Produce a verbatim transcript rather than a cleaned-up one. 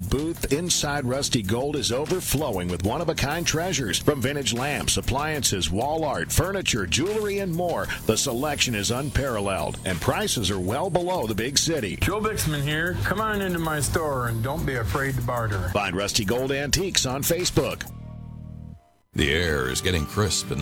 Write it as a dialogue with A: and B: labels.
A: booth inside Rusty Gold is overflowing with one-of-a-kind treasures. From vintage lamps, appliances, wall art, furniture, jewelry, and more, the selection is unparalleled, and prices are well below the big city.
B: Joe Bixman here. Come on into my store and don't be afraid to barter.
A: Find Rusty Gold Antiques on Facebook.
C: The air is getting crisp and